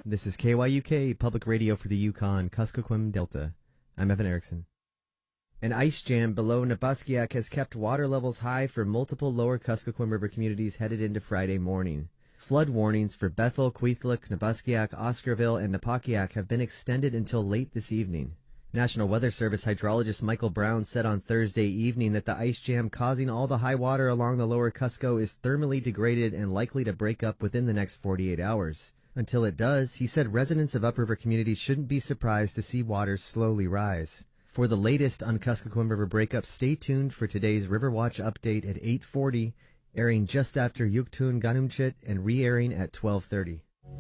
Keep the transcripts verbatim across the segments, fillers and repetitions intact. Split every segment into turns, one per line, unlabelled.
This is K Y U K, public radio for the Yukon, Kuskokwim Delta. I'm Evan Erickson. An ice jam below Nabaskiak has kept water levels high for multiple lower Kuskokwim River communities headed into Friday morning. Flood warnings for Bethel, Kwethluk, Nabaskiak, Oscarville, and Napakiak have been extended until late this evening. National Weather Service hydrologist Michael Brown said on Thursday evening that the ice jam causing all the high water along the lower Cusco is thermally degraded and likely to break up within the next forty-eight hours. Until it does, he said residents of upriver communities shouldn't be surprised to see waters slowly rise. For the latest on Kuskokwim River breakup, stay tuned for today's Riverwatch update at eight forty, airing just after Yuktun Ganumchit and re-airing at twelve thirty.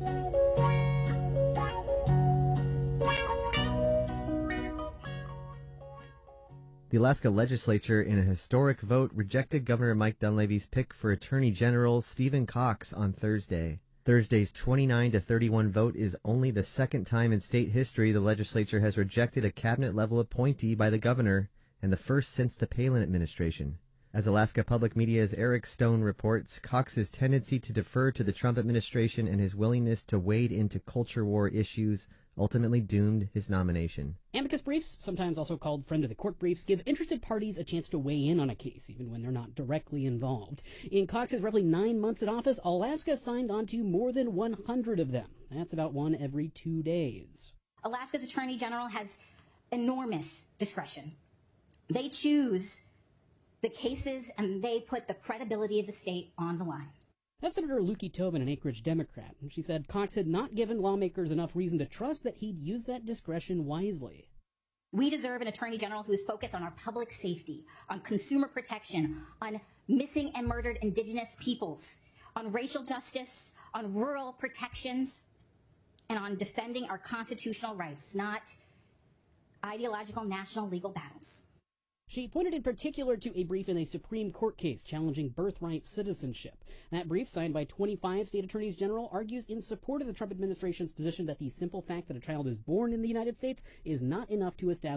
The Alaska legislature, in a historic vote, rejected Governor Mike Dunleavy's pick for Attorney General Stephen Cox on Thursday. Thursday's twenty-nine to thirty-one vote is only the second time in state history the legislature has rejected a cabinet-level appointee by the governor, and the first since the Palin administration. As Alaska Public Media's Eric Stone reports, Cox's tendency to defer to the Trump administration and his willingness to wade into culture war issues ultimately doomed his nomination.
Amicus briefs, sometimes also called friend of the court briefs, give interested parties a chance to weigh in on a case, even when they're not directly involved. In Cox's roughly nine months in office, Alaska signed on to more than one hundred of them. That's about one every two days.
Alaska's Attorney General has enormous discretion. They choose the cases and they put the credibility of the state on the line.
That's Senator Lukey Tobin, an Anchorage Democrat. She said Cox had not given lawmakers enough reason to trust that he'd use that discretion wisely.
We deserve an attorney general who is focused on our public safety, on consumer protection, on missing and murdered indigenous peoples, on racial justice, on rural protections, and on defending our constitutional rights, not ideological national legal battles.
She pointed in particular to a brief in a Supreme Court case challenging birthright citizenship. That brief, signed by twenty-five state attorneys general, argues in support of the Trump administration's position that the simple fact that a child is born in the United States is not enough to establish